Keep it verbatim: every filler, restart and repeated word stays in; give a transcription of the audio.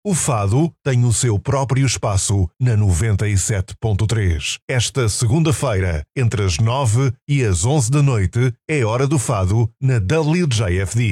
O fado tem o seu próprio espaço na noventa e sete ponto três. Esta segunda-feira, entre as nove e as onze da noite, é hora do fado na W J F D.